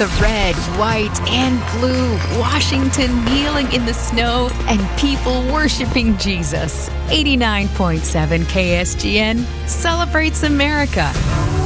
The red, white, and blue, Washington kneeling in the snow, and people worshiping Jesus. 89.7 KSGN celebrates America.